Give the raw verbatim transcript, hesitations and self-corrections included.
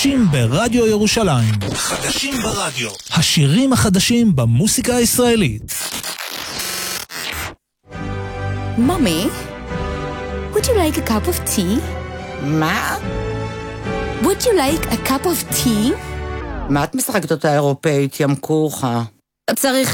חדשים ברדיו ירושלים. חדשים ברדיו. השירים החדשים במוסיקה הישראלית. Mommy, would you like a cup of tea? מה? Would you like a cup of tea? מה את משחקת אותה אירופאית, ים כוחה? צריך